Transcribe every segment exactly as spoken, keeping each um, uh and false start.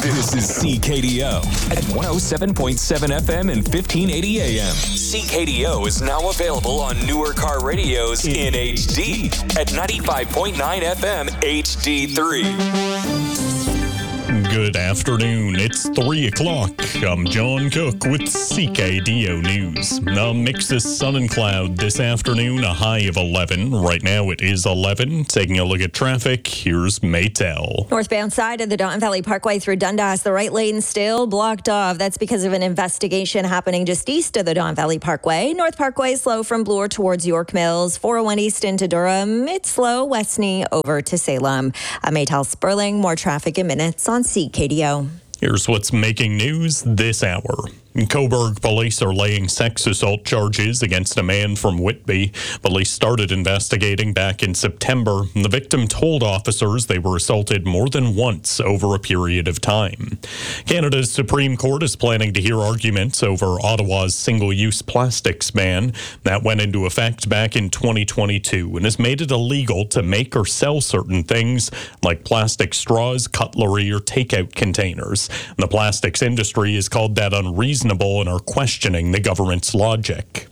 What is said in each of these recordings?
This is C K D O at one oh seven point seven F M and fifteen eighty A M. C K D O is now available on newer car radios in H D at ninety-five point nine F M H D three. Good afternoon. It's three o'clock. I'm John Cook with C K D O News. A mix of sun and cloud this afternoon, a high of eleven. Right now it is eleven. Taking a look at traffic, here's Maytel. Northbound side of the Don Valley Parkway through Dundas, the right lane still blocked off. That's because of an investigation happening just east of the Don Valley Parkway. North Parkway slow from Bloor towards York Mills. four oh one east into Durham. It's slow Westney over to Salem. I'm Maytel Sperling. More traffic in minutes on C K D O. Here's what's making news this hour. Cobourg police are laying sex assault charges against a man from Whitby. Police started investigating back in September. The victim told officers they were assaulted more than once over a period of time. Canada's Supreme Court is planning to hear arguments over Ottawa's single-use plastics ban. That went into effect back in twenty twenty-two and has made it illegal to make or sell certain things like plastic straws, cutlery, or takeout containers. The plastics industry has called that unreasonable and are questioning the government's logic.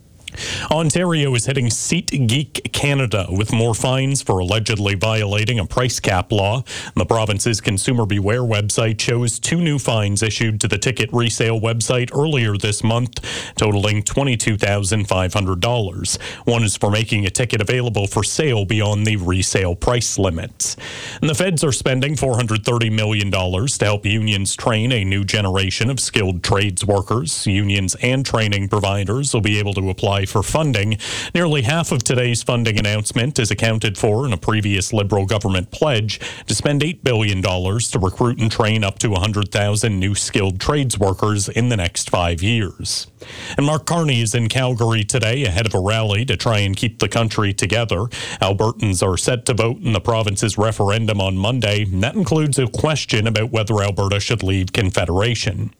Ontario is hitting SeatGeek Canada with more fines for allegedly violating a price cap law. The province's Consumer Beware website shows two new fines issued to the ticket resale website earlier this month, totaling twenty-two thousand five hundred dollars. One is for making a ticket available for sale beyond the resale price limits. And the feds are spending four hundred thirty million dollars to help unions train a new generation of skilled trades workers. Unions and training providers will be able to apply for funding. Nearly half of today's funding announcement is accounted for in a previous Liberal government pledge to spend eight billion dollars to recruit and train up to one hundred thousand new skilled trades workers in the next five years. And Mark Carney is in Calgary today ahead of a rally to try and keep the country together. Albertans are set to vote in the province's referendum on Monday. That includes a question about whether Alberta should leave Confederation.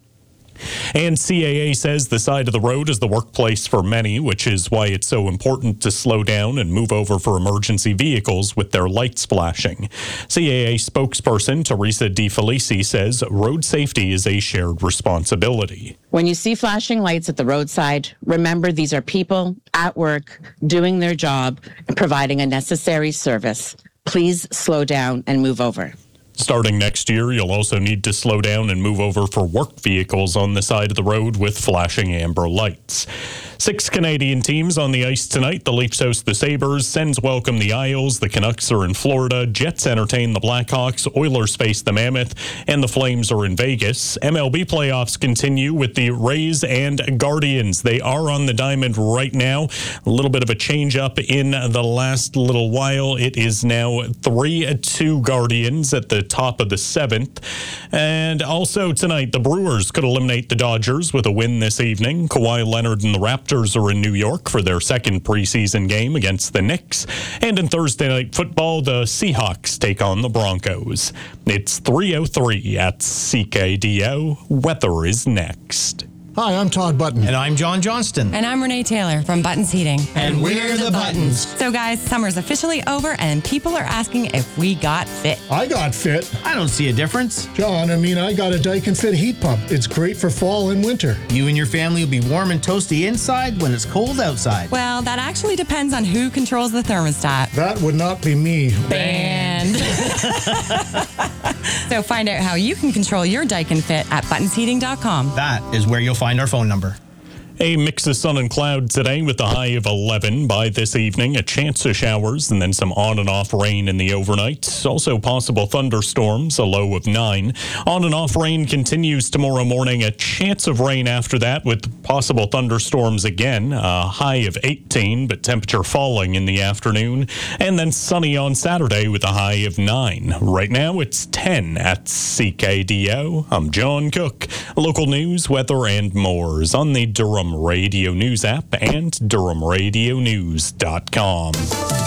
And C A A says the side of the road is the workplace for many, which is why it's so important to slow down and move over for emergency vehicles with their lights flashing. C A A spokesperson Teresa DeFelici says road safety is a shared responsibility. When you see flashing lights at the roadside, remember these are people at work doing their job and providing a necessary service. Please slow down and move over. Starting next year, you'll also need to slow down and move over for work vehicles on the side of the road with flashing amber lights. Six Canadian teams on the ice tonight. The Leafs host the Sabres, Sens welcome the Isles, the Canucks are in Florida, Jets entertain the Blackhawks, Oilers face the Mammoth, and the Flames are in Vegas. M L B playoffs continue with the Rays and Guardians. They are on the diamond right now. A little bit of a change up in the last little while. It is now three two Guardians at the top of the seventh. And also tonight, the Brewers could eliminate the Dodgers with a win this evening. Kawhi Leonard and the Raptors are in New York for their second preseason game against the Knicks. And in Thursday night football, the Seahawks take on the Broncos. It's three oh three at C K D O. Weather is next. Hi, I'm Todd Button. And I'm John Johnston. And I'm Renee Taylor from Buttons Heating. And we're the Buttons. So guys, summer's officially over and people are asking if we got fit. I got fit. I don't see a difference. John, I mean, I got a Daikin Fit heat pump. It's great for fall and winter. You and your family will be warm and toasty inside when it's cold outside. Well, that actually depends on who controls the thermostat. That would not be me. Banned. So find out how you can control your Daikin Fit at buttons heating dot com. That is where you'll find our phone number. A mix of sun and cloud today with a high of eleven. By this evening, a chance of showers and then some on and off rain in the overnight. Also possible thunderstorms, a low of nine. On and off rain continues tomorrow morning. A chance of rain after that with possible thunderstorms again. A high of eighteen, but temperature falling in the afternoon. And then sunny on Saturday with a high of nine. Right now, it's ten at C K D O. I'm John Cook. Local news, weather, and more is on the Durham Radio News app and durham radio news dot com.